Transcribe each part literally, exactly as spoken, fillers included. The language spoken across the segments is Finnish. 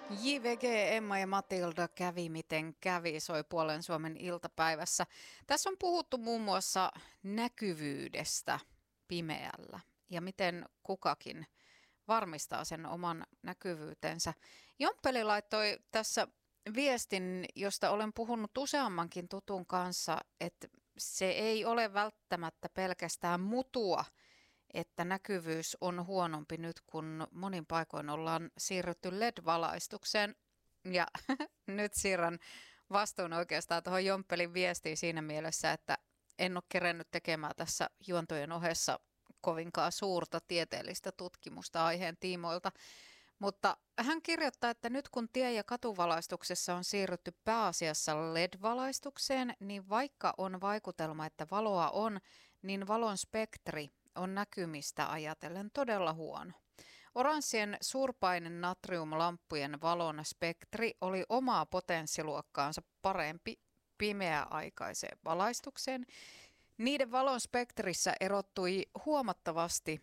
J V G, Emma ja Matilda kävi miten kävi, soi Puolen Suomen iltapäivässä. Tässä on puhuttu muun muassa näkyvyydestä pimeällä ja miten kukakin varmistaa sen oman näkyvyytensä. Jomppeli laittoi tässä viestin, josta olen puhunut useammankin tutun kanssa, että se ei ole välttämättä pelkästään mutua, että näkyvyys on huonompi nyt, kun monin paikoin ollaan siirrytty L E D-valaistukseen. Ja nyt siirrän vastuun oikeastaan tuohon Jomppelin viestiin siinä mielessä, että en ole kerennyt tekemään tässä juontojen ohessa kovinkaan suurta tieteellistä tutkimusta aiheen tiimoilta. Mutta hän kirjoittaa, että nyt kun tie- ja katuvalaistuksessa on siirrytty pääasiassa L E D-valaistukseen, niin vaikka on vaikutelma, että valoa on, niin valon spektri on näkymistä ajatellen todella huono. Oranssien suurpainen natriumlamppujen valon spektri oli omaa potenssiluokkaansa parempi pimeäaikaiseen valaistukseen. Niiden valon spektrissä erottui huomattavasti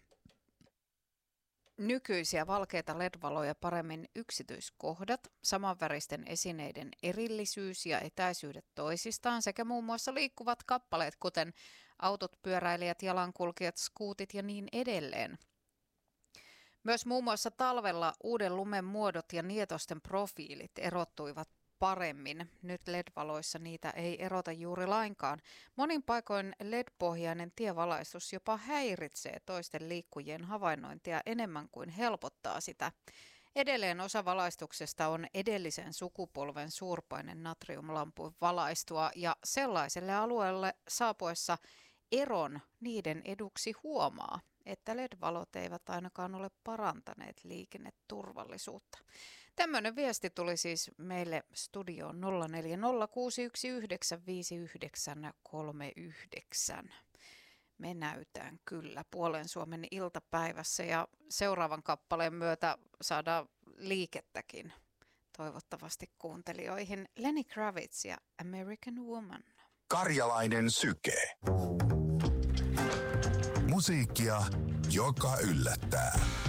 nykyisiä valkeita L E D-valoja paremmin yksityiskohdat, samanväristen esineiden erillisyys ja etäisyydet toisistaan sekä muun muassa liikkuvat kappaleet, kuten autot, pyöräilijät, jalankulkijat, skuutit ja niin edelleen. Myös muun muassa talvella uuden lumen muodot ja nietosten profiilit erottuivat paremmin. Nyt L E D-valoissa niitä ei erota juuri lainkaan. Monin paikoin L E D-pohjainen tievalaistus jopa häiritsee toisten liikkujien havainnointia enemmän kuin helpottaa sitä. Edelleen osa valaistuksesta on edellisen sukupolven suurpainen natriumlampun valaistua ja sellaiselle alueelle saapuessa eron niiden eduksi huomaa, että L E D-valot eivät ainakaan ole parantaneet liikenneturvallisuutta. Tämmöinen viesti tuli siis meille studioon nolla neljä nolla kuusi yksi yhdeksän viisi yhdeksän kolme yhdeksän. Me näytään kyllä Puolen Suomen iltapäivässä ja seuraavan kappaleen myötä saadaan liikettäkin toivottavasti kuuntelijoihin. Lenny Kravitz ja American Woman. Karjalainen syke. Musiikkia, joka yllättää.